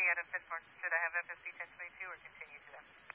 out of Pittsburgh. Should I have FSC 1022 or continue to them?